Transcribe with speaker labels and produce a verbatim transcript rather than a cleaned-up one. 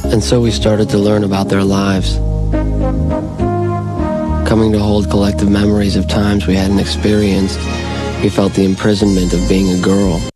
Speaker 1: And so we started to learn about their lives, coming to hold collective memories of times we hadn't experienced. We felt the imprisonment of being a girl.